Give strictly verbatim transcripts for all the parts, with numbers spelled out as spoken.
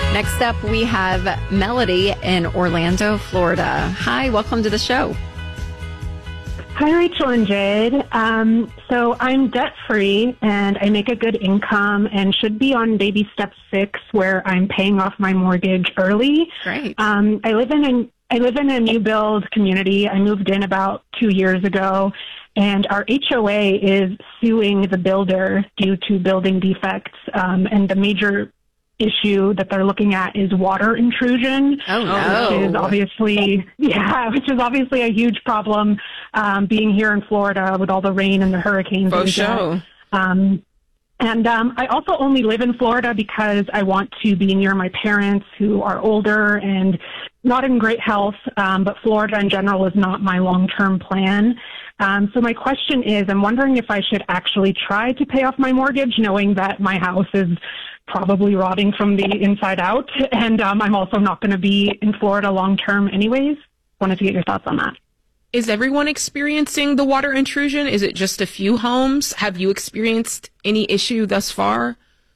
Next up, we have Melody in Orlando, Florida. Hi, welcome to the show. Hi, Rachel and Jade. Um, so I'm debt-free, and I make a good income and should be on baby step six, where I'm paying off my mortgage early. Great. Um, I live in a I live in a new build community. I moved in about two years ago, and our H O A is suing the builder due to building defects. Um, and the major issue that they're looking at is water intrusion. Oh, no. Which is obviously, yeah, which is obviously a huge problem, um, being here in Florida with all the rain and the hurricanes. For and sure. Um, and um, I also only live in Florida because I want to be near my parents, who are older and not in great health, um, but Florida in general is not my long-term plan. Um, so my question is, I'm wondering if I should actually try to pay off my mortgage, knowing that my house is probably rotting from the inside out, and um, I'm also not going to be in Florida long-term anyways. Wanted to get your thoughts on that. Is everyone experiencing the water intrusion? Is it just a few homes? Have you experienced any issue thus far?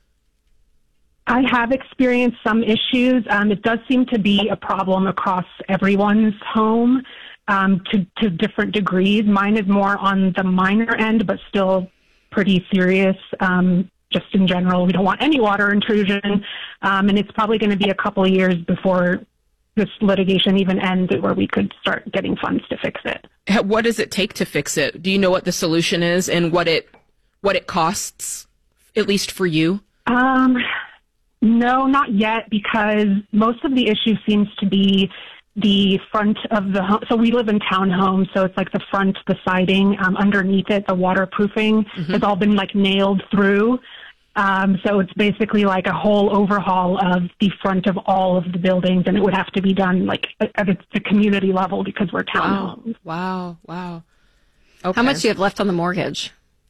I have experienced some issues. Um, it does seem to be a problem across everyone's home um, to, to different degrees. Mine is more on the minor end, but still pretty serious. Um, just in general, we don't want any water intrusion. Um, and it's probably going to be a couple of years before this litigation even ends, where we could start getting funds to fix it. What does it take to fix it? Do you know what the solution is and what it what it costs, at least for you? Um, no, not yet, because most of the issue seems to be the front of the home. So we live in townhomes, so it's like the front, the siding, um, underneath it, the waterproofing mm-hmm. has all been like nailed through. Um, so it's basically like a whole overhaul of the front of all of the buildings, and it would have to be done like at the community level because we're townhomes. Wow, wow, wow. Okay. How much do you have left on the mortgage?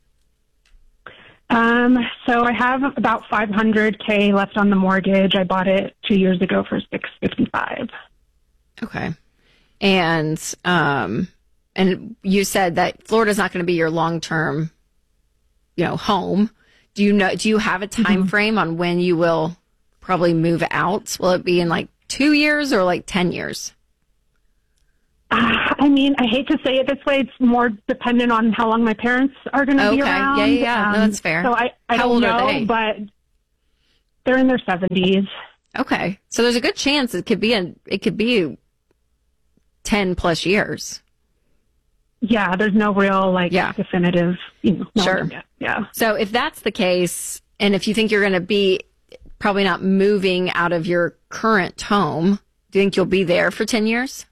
Um, so I have about five hundred K left on the mortgage. I bought it two years ago for six fifty-five. Okay. And, um, and you said that Florida's not going to be your long-term, you know, home. Do you know, do you have a time mm-hmm. frame on when you will probably move out? Will it be in like two years or like ten years? Uh, I mean, I hate to say it this way. It's more dependent on how long my parents are going to okay. be around. Yeah, yeah, yeah. Um, no, that's fair. So I, I how don't old know, are they? But they're in their seventies. Okay. So there's a good chance it could be in, it could be ten plus years. Yeah, there's no real, like, yeah. definitive, you know. Sure. Yet. Yeah. So if that's the case, and if you think you're going to be probably not moving out of your current home, do you think you'll be there for ten years?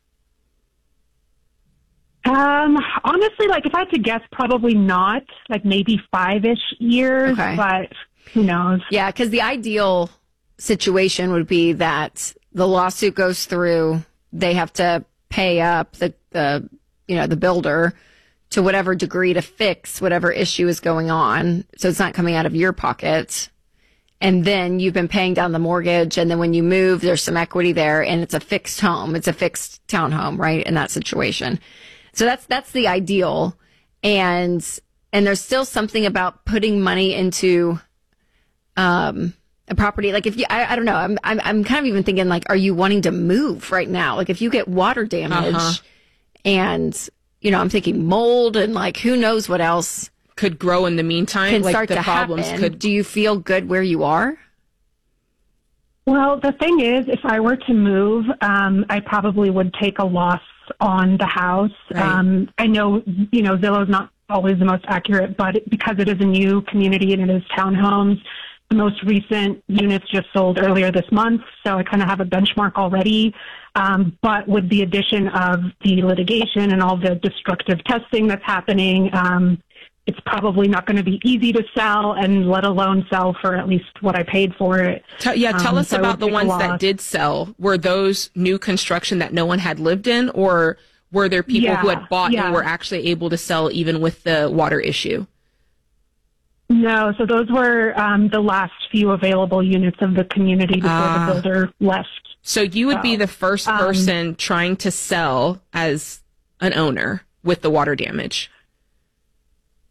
Um, honestly, like, if I had to guess, probably not. Like, maybe five-ish years, okay. but who knows? Yeah, because the ideal situation would be that the lawsuit goes through, they have to pay up the, the you know, the builder to whatever degree to fix whatever issue is going on. So it's not coming out of your pocket. And then you've been paying down the mortgage. And then when you move, there's some equity there and it's a fixed home. It's a fixed townhome, right? In that situation. So that's, that's the ideal. And, and there's still something about putting money into, um, a property. Like if you, I, I don't know, I'm, I'm, I'm kind of even thinking like, are you wanting to move right now? Like if you get water damage, uh-huh. And, you know, I'm thinking mold and like who knows what else could grow in the meantime. Can like start the to problems happen. Could. Do you feel good where you are? Well, the thing is, if I were to move, um, I probably would take a loss on the house. Right. Um, I know, you know, Zillow's not always the most accurate, but because it is a new community and it is townhomes, the most recent units just sold earlier this month, so I kind of have a benchmark already. Um, but with the addition of the litigation and all the destructive testing that's happening, um, it's probably not going to be easy to sell, and let alone sell for at least what I paid for it. Tell, yeah, tell um, us so about the ones that did sell. Were those new construction that no one had lived in, or were there people yeah, who had bought yeah. and were actually able to sell even with the water issue? No, so those were um, the last few available units of the community before uh, the builder left. So you would so, be the first person um, trying to sell as an owner with the water damage?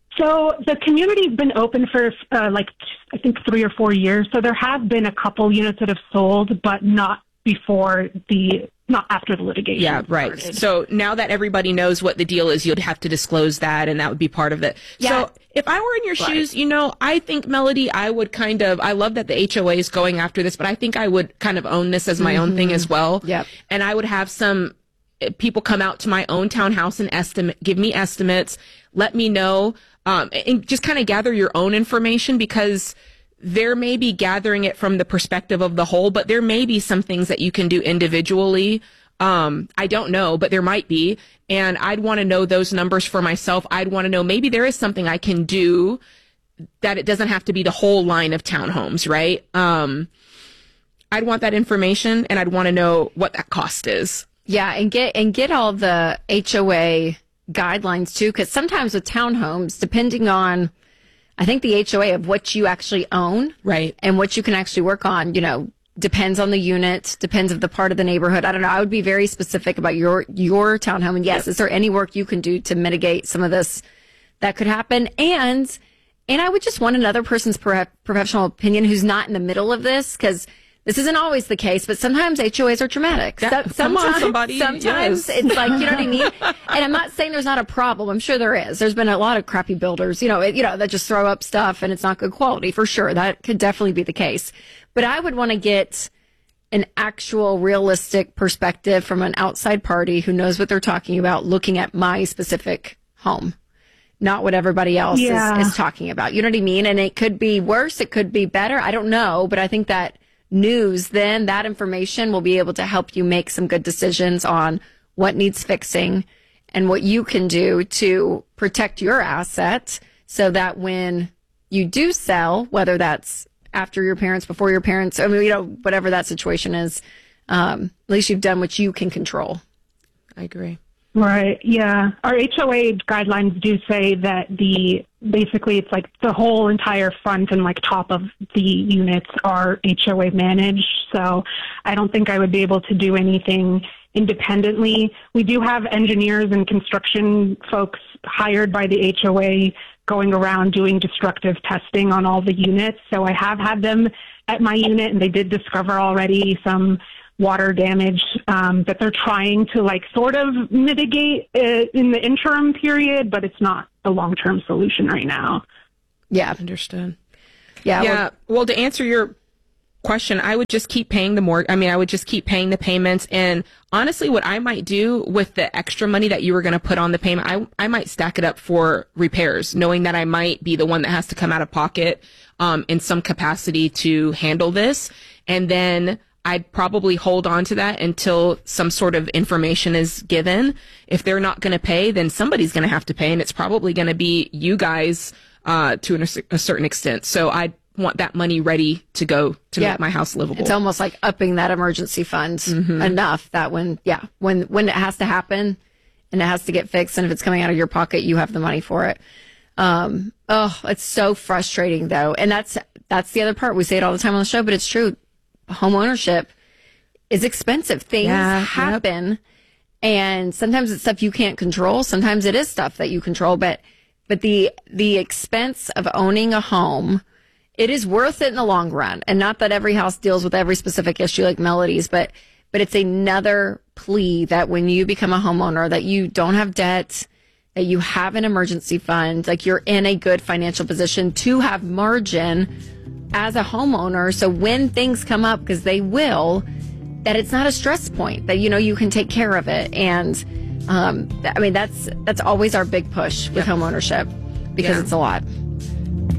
So the community's been open for uh, like, I think three or four years. So there have been a couple units that have sold, but not before the, not after the litigation. Yeah, right. started. So now that everybody knows what the deal is, you'd have to disclose that, and that would be part of it. Yeah. So if I were in your Right. shoes, you know, I think, Melody, I would kind of, I love that the H O A is going after this, but I think I would kind of own this as my own thing as well. Yep. And I would have some uh, people come out to my own townhouse and estimate, give me estimates, let me know, um, and just kind of gather your own information, because there may be gathering it from the perspective of the whole, but there may be some things that you can do individually. Um, I don't know, but there might be. And I'd want to know those numbers for myself. I'd want to know maybe there is something I can do that it doesn't have to be the whole line of townhomes, right? Um, I'd want that information, and I'd want to know what that cost is. Yeah, and get and get all the H O A guidelines too, because sometimes with townhomes, depending on, I think the H O A of what you actually own, Right. and what you can actually work on, you know, depends on the unit, depends of the part of the neighborhood. I don't know. I would be very specific about your your townhome. And yes, is there any work you can do to mitigate some of this that could happen? And and I would just want another person's pro- professional opinion who's not in the middle of this, because this isn't always the case, but sometimes H O As are traumatic. Yeah, So- come on, sometimes, somebody. sometimes Yes. it's like, you know what I mean? And I'm not saying there's not a problem. I'm sure there is. There's been a lot of crappy builders, you know, it, you know, that just throw up stuff and it's not good quality, for sure. That could definitely be the case. But I would want to get an actual realistic perspective from an outside party who knows what they're talking about, looking at my specific home, not what everybody else Yeah. is, is talking about. You know what I mean? And it could be worse. It could be better. I don't know. But I think that news, then that information will be able to help you make some good decisions on what needs fixing and what you can do to protect your asset, so that when you do sell, whether that's after your parents, before your parents, I mean, you know, whatever that situation is, um, at least you've done what you can control. I agree. Right. Yeah. Our H O A guidelines do say that the basically it's like the whole entire front and like top of the units are H O A managed. So I don't think I would be able to do anything independently. We do have engineers and construction folks hired by the H O A going around doing destructive testing on all the units. So I have had them at my unit, and they did discover already some water damage um, that they're trying to like sort of mitigate uh, in the interim period, but it's not a long-term solution right now. Yeah. Understood. Yeah. Yeah. well, Well, to answer your question, I would just keep paying the more. I mean, I would just keep paying the payments. And honestly, what I might do with the extra money that you were going to put on the payment, I I might stack it up for repairs, knowing that I might be the one that has to come out of pocket um, in some capacity to handle this. And then I'd probably hold on to that until some sort of information is given. If they're not going to pay, then somebody's going to have to pay, and it's probably going to be you guys uh, to an, a certain extent. So I want that money ready to go to Yeah. make my house livable. it's almost like upping that emergency fund enough that when, yeah, when, when it has to happen and it has to get fixed, and if it's coming out of your pocket, you have the money for it. Um, oh, it's so frustrating though. And that's, that's the other part. We say it all the time on the show, but it's true. Home ownership is expensive. Things Yeah, yep. happen, and sometimes it's stuff you can't control. Sometimes it is stuff that you control, but, but the, the expense of owning a home, it is worth it in the long run. And not that every house deals with every specific issue like Melody's, but, but it's another plea that when you become a homeowner, that you don't have debt, that you have an emergency fund, like you're in a good financial position to have margin as a homeowner. So when things come up, because they will, that it's not a stress point, that, you know, you can take care of it. And, um, th- I mean, that's, that's always our big push with home ownership, because Yeah. it's a lot.